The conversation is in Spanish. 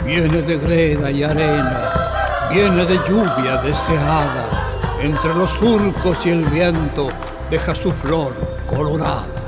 Viene de greda y arena, viene de lluvia deseada, entre los surcos y el viento deja su flor colorada.